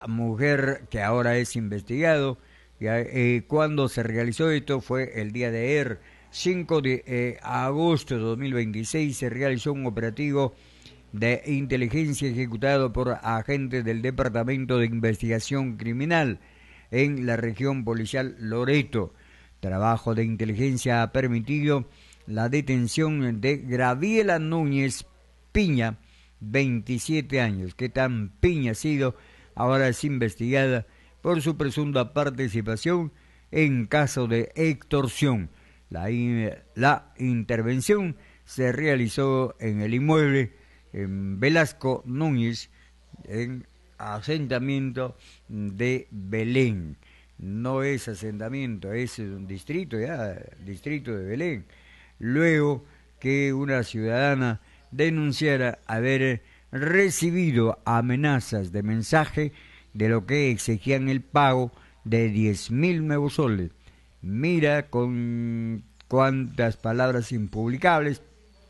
mujer que ahora es investigado. Ya, cuando se realizó esto fue el día de ayer, 5 de agosto de 2026, se realizó un operativo de inteligencia ejecutado por agentes del Departamento de Investigación Criminal en la región policial Loreto. Trabajo de inteligencia ha permitido la detención de Graviela Núñez Piña, 27 años. ¿Qué tan piña ha sido? Ahora es investigada por su presunta participación en caso de extorsión. La intervención se realizó en el inmueble en Velasco Núñez, en asentamiento de Belén. No es asentamiento, es un distrito ya, distrito de Belén. Luego que una ciudadana denunciara haber recibido amenazas de mensaje de lo que exigían el pago de 10.000 nuevos soles. Mira con cuántas palabras impublicables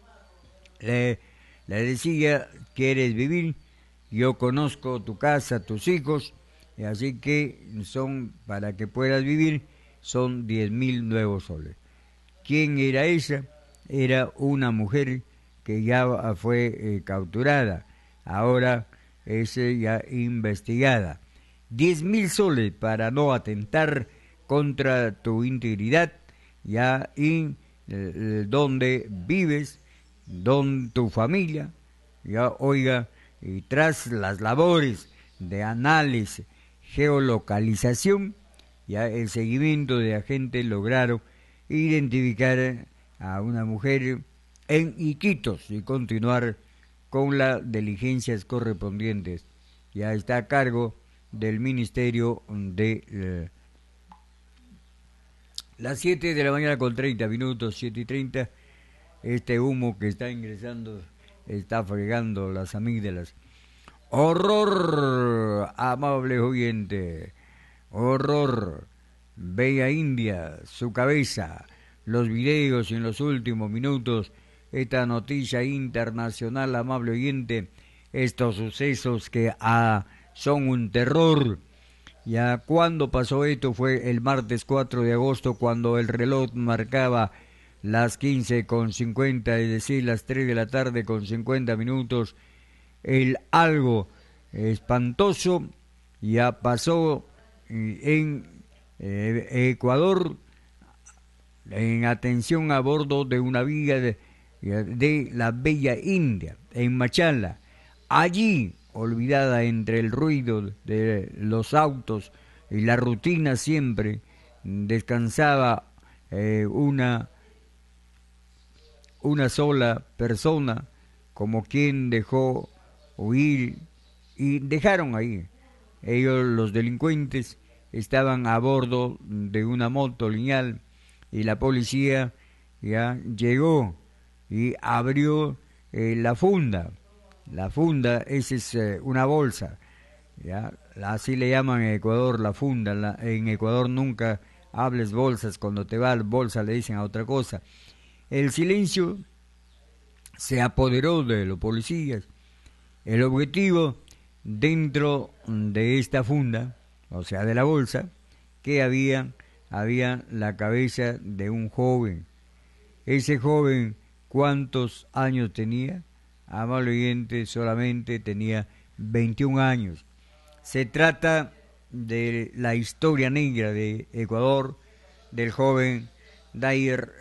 le decía: ¿quieres vivir? Yo conozco tu casa, tus hijos, y así que son, para que puedas vivir, son 10.000 nuevos soles. ¿Quién era ella? Era una mujer que ya fue capturada, ahora es ya investigada. 10.000 soles para no atentar contra tu integridad, ya, y donde vives, don tu familia, ya, oiga, y tras las labores de análisis, geolocalización, ya el seguimiento de agentes lograron identificar a una mujer en Iquitos y continuar con las diligencias correspondientes. Ya está a cargo del Ministerio de las 7 de la mañana con 30 minutos, 7:30. Este humo que está ingresando está fregando las amígdalas. Horror, amable oyente, horror. Bella India, su cabeza, los videos en los últimos minutos, esta noticia internacional, amable oyente, estos sucesos que son un terror. Ya cuando pasó esto fue el martes 4 de agosto, cuando el reloj marcaba las 15:50, es decir, las 3 de la tarde con 50 minutos, el algo espantoso ya pasó en Ecuador, en atención a bordo de una vía de la Bella India, en Machala. Allí, olvidada entre el ruido de los autos y la rutina siempre, descansaba una sola persona, como quien dejó huir, y dejaron ahí. Ellos, los delincuentes, estaban a bordo de una moto lineal y la policía ya llegó y abrió la funda. La funda, esa es una bolsa, ya, así le llaman en Ecuador la funda. En Ecuador nunca hables bolsas, cuando te va bolsa le dicen a otra cosa. El silencio se apoderó de los policías. El objetivo, dentro de esta funda, o sea, de la bolsa, que había la cabeza de un joven. Ese joven, ¿cuántos años tenía? Amable oyente, solamente tenía 21 años. Se trata de la historia negra de Ecuador, del joven Dayer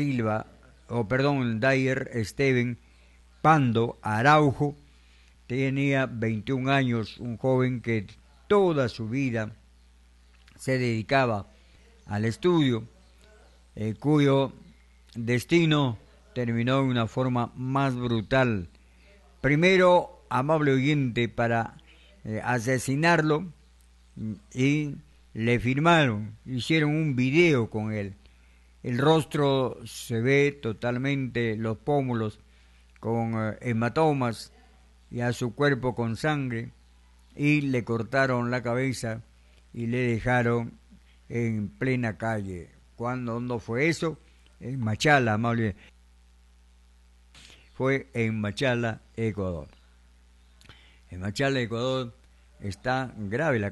Steven Pando Araujo. Tenía 21 años, un joven que toda su vida se dedicaba al estudio, cuyo destino terminó de una forma más brutal. Primero, amable oyente, para asesinarlo, y le firmaron, hicieron un video con él. El rostro se ve totalmente, los pómulos con hematomas, y a su cuerpo con sangre, y le cortaron la cabeza y le dejaron en plena calle. ¿Cuándo fue eso? En Machala, amable. Fue en Machala, Ecuador. En Machala, Ecuador, está grave la